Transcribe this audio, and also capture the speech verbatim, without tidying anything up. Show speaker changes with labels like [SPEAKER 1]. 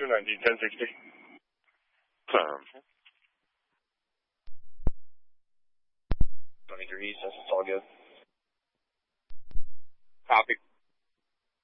[SPEAKER 1] two ninety, ten sixty.
[SPEAKER 2] Confirm.
[SPEAKER 1] twenty degrees, that's all good.